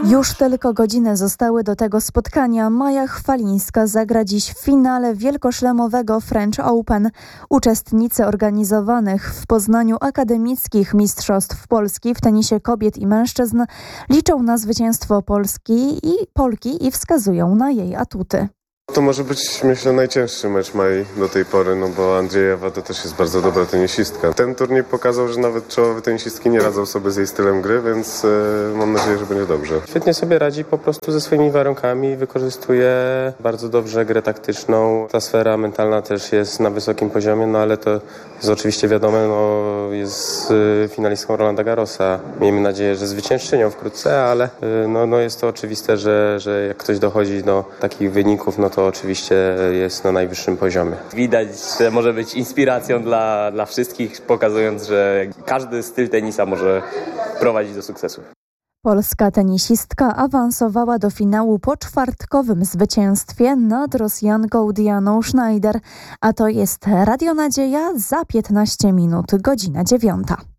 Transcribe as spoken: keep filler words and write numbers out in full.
Już tylko godziny zostały do tego spotkania. Maja Chwalińska zagra dziś w finale wielkoszlemowego French Open. Uczestnicy organizowanych w Poznaniu akademickich mistrzostw Polski w tenisie kobiet i mężczyzn liczą na zwycięstwo Polski i Polki i wskazują na jej atuty. To może być, myślę, najcięższy mecz Mai do tej pory, no bo Andrzejewa to też jest bardzo dobra tenisistka. Ten turniej pokazał, że nawet czołowe tenisistki nie radzą sobie z jej stylem gry, więc e, mam nadzieję, że będzie dobrze. Świetnie sobie radzi po prostu ze swoimi warunkami, wykorzystuje bardzo dobrze grę taktyczną. Ta sfera mentalna też jest na wysokim poziomie, no ale to jest oczywiście wiadome, no jest finalistką Rolanda Garrosa. Miejmy nadzieję, że zwyciężczynią wkrótce, ale no, no jest to oczywiste, że, że jak ktoś dochodzi do takich wyników, no to oczywiście jest na najwyższym poziomie. Widać, że może być inspiracją dla, dla wszystkich, pokazując, że każdy styl tenisa może prowadzić do sukcesu. Polska tenisistka awansowała do finału po czwartkowym zwycięstwie nad Rosjanką Dianą Schneider, a to jest Radio Nadzieja za piętnaście minut, godzina dziewiąta.